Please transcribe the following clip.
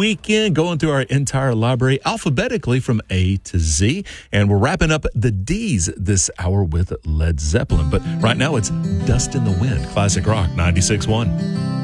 weekend, going through our entire library alphabetically from A to Z. And we're wrapping up the D's this hour with Led Zeppelin. But right now it's Dust in the Wind, classic rock 96.1.